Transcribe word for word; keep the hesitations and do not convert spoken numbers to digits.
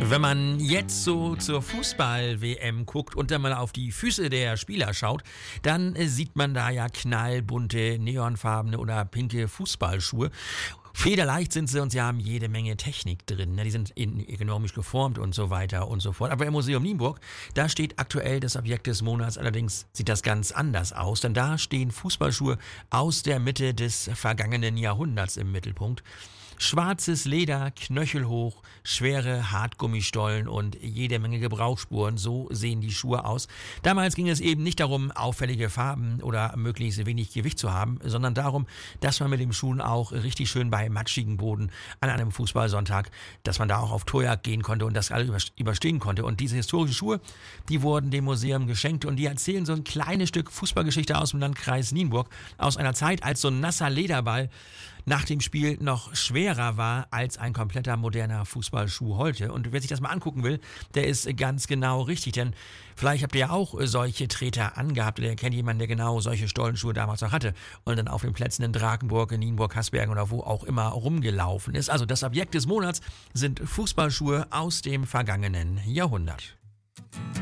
Wenn man jetzt so zur Fußball-W M guckt und dann mal auf die Füße der Spieler schaut, dann äh, sieht man da ja knallbunte, neonfarbene oder pinke Fußballschuhe. Federleicht sind sie und sie haben jede Menge Technik drin. Ne? Die sind in, ergonomisch geformt und so weiter und so fort. Aber im Museum Nienburg, da steht aktuell das Objekt des Monats. Allerdings sieht das ganz anders aus, denn da stehen Fußballschuhe aus der Mitte des vergangenen Jahrhunderts im Mittelpunkt. Schwarzes Leder, knöchelhoch, schwere Hartgummistollen und jede Menge Gebrauchsspuren, so sehen die Schuhe aus. Damals ging es eben nicht darum, auffällige Farben oder möglichst wenig Gewicht zu haben, sondern darum, dass man mit dem Schuhen auch richtig schön bei matschigem Boden an einem Fußballsonntag, dass man da auch auf Torjagd gehen konnte und das alles überstehen konnte. Und diese historischen Schuhe, die wurden dem Museum geschenkt und die erzählen so ein kleines Stück Fußballgeschichte aus dem Landkreis Nienburg, aus einer Zeit, als so ein nasser Lederball nach dem Spiel noch schwerer war als ein kompletter moderner Fußballschuh heute. Und wer sich das mal angucken will, der ist ganz genau richtig. Denn vielleicht habt ihr ja auch solche Treter angehabt oder ihr kennt jemanden, der genau solche Stollenschuhe damals noch hatte und dann auf den Plätzen in Drakenburg, in Nienburg, Hasbergen oder wo auch immer rumgelaufen ist. Also das Objekt des Monats sind Fußballschuhe aus dem vergangenen Jahrhundert.